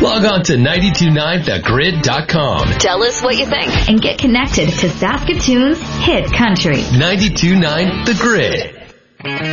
Log on to 929thegrid.com. Tell us what you think. And get connected to Saskatoon's hit country. 929 The Grid.